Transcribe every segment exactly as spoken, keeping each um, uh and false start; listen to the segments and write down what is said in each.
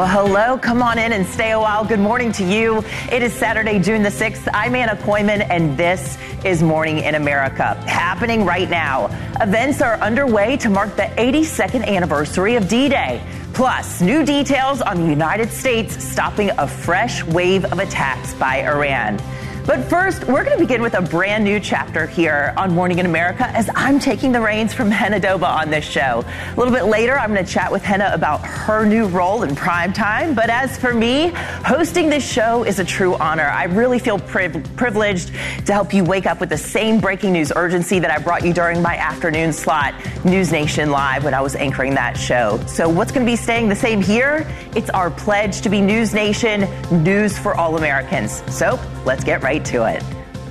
Well, hello. Come on in and stay a while. Good morning to you. It is Saturday, June the sixth. I'm Anna Koyman, and this is Morning in America. Happening right now. Events are underway to mark the eighty-second anniversary of D-Day. Plus, new details on the United States stopping a fresh wave of attacks by Iran. But first, we're going to begin with a brand new chapter here on Morning in America as I'm taking the reins from Henna Doba on this show. A little bit later, I'm going to chat with Henna about her new role in primetime. But as for me, hosting this show is a true honor. I really feel priv- privileged to help you wake up with the same breaking news urgency that I brought you during my afternoon slot, News Nation Live, when I was anchoring that show. So what's going to be staying the same here? It's our pledge to be News Nation, news for all Americans. So let's get right to it.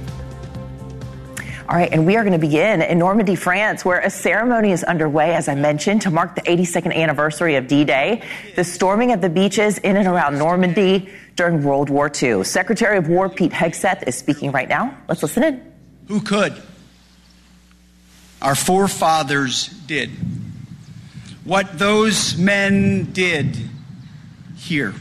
All right, and we are going to begin in Normandy, France, where a ceremony is underway, as I mentioned, to mark the eighty-second anniversary of D-Day, the storming of the beaches in and around Normandy during World War Two. Secretary of War Pete Hegseth is speaking right now. Let's listen in. Who could? Our forefathers did. What those men did here.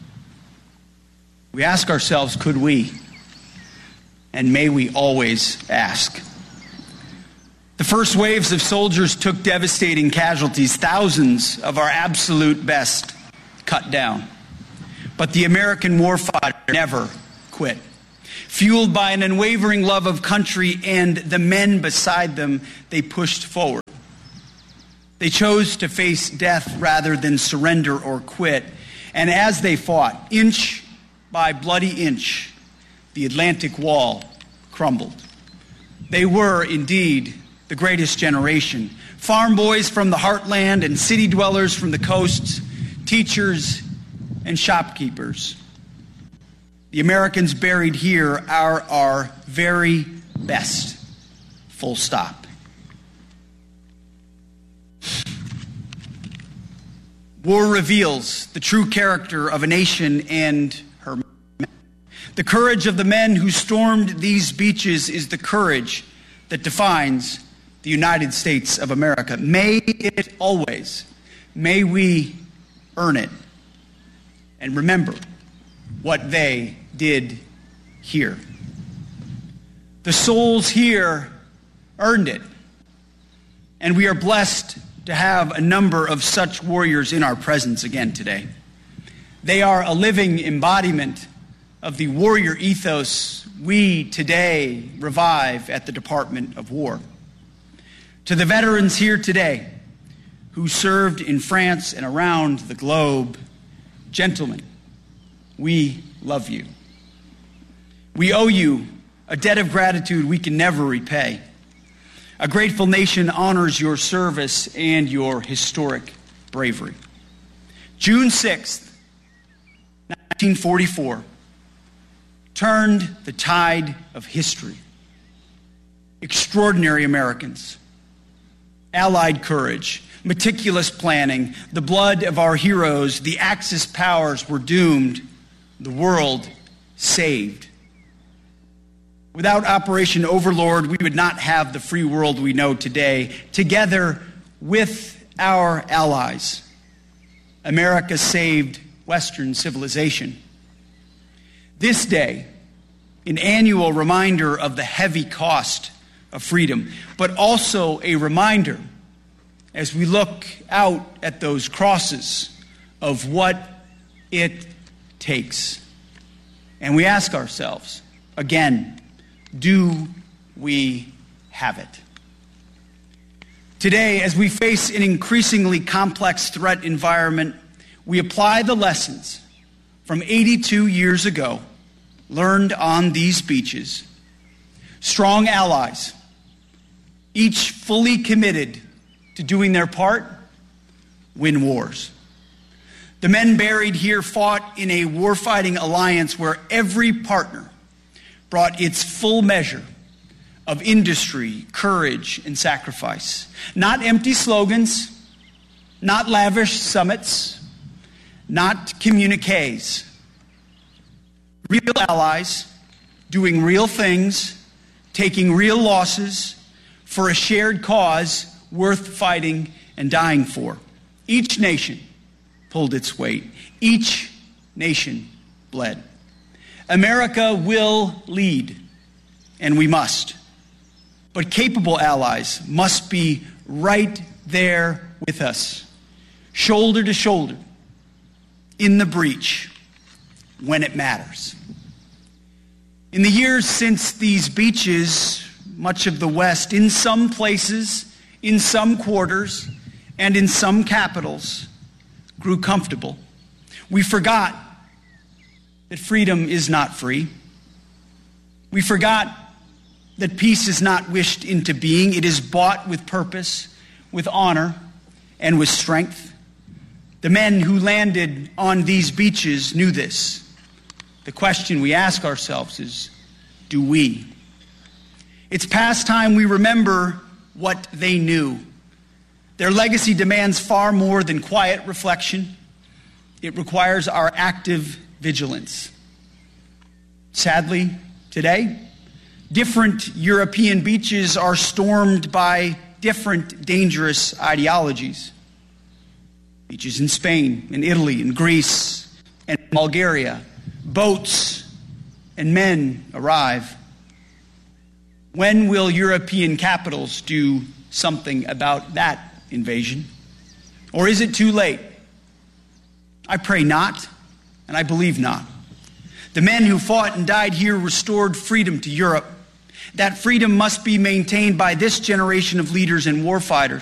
We ask ourselves, could we? And may we always ask. The first waves of soldiers took devastating casualties, thousands of our absolute best cut down. But the American warfighter never quit. Fueled by an unwavering love of country and the men beside them, they pushed forward. They chose to face death rather than surrender or quit. And as they fought, inch by bloody inch, the Atlantic Wall crumbled. They were indeed the greatest generation. Farm boys from the heartland and city dwellers from the coasts, teachers and shopkeepers. The Americans buried here are our very best. Full stop. War reveals the true character of a nation and her men. The courage of the men who stormed these beaches is the courage that defines the United States of America. May it always, may we earn it and remember what they did here. The souls here earned it, and we are blessed to have a number of such warriors in our presence again today. They are a living embodiment of the warrior ethos we today revive at the Department of War. To the veterans here today who served in France and around the globe, gentlemen, we love you. We owe you a debt of gratitude we can never repay. A grateful nation honors your service and your historic bravery. June sixth, nineteen forty-four, turned the tide of history. Extraordinary Americans, allied courage, meticulous planning, the blood of our heroes, the Axis powers were doomed, the world saved. Without Operation Overlord, we would not have the free world we know today. Together with our allies, America saved Western civilization. This day, an annual reminder of the heavy cost of freedom, but also a reminder as we look out at those crosses of what it takes. And we ask ourselves, again, do we have it? Today, as we face an increasingly complex threat environment, we apply the lessons from eighty-two years ago, learned on these beaches. Strong allies, each fully committed to doing their part, win wars. The men buried here fought in a warfighting alliance where every partner brought its full measure of industry, courage, and sacrifice. Not empty slogans, not lavish summits, not communiques. Real allies doing real things, taking real losses for a shared cause worth fighting and dying for. Each nation pulled its weight. Each nation bled. America will lead, and we must. But capable allies must be right there with us, shoulder to shoulder, in the breach, when it matters. In the years since these beaches, much of the West, in some places, in some quarters, and in some capitals, grew comfortable. We forgot that freedom is not free. We forgot that peace is not wished into being. It is bought with purpose, with honor, and with strength. The men who landed on these beaches knew this. The question we ask ourselves is, do we? It's past time we remember what they knew. Their legacy demands far more than quiet reflection. It requires our active vigilance. Sadly, today, different European beaches are stormed by different dangerous ideologies. Beaches in Spain, in Italy, in Greece, and Bulgaria. Boats and men arrive. When will European capitals do something about that invasion? Or is it too late? I pray not, and I believe not. The men who fought and died here restored freedom to Europe. That freedom must be maintained by this generation of leaders and warfighters.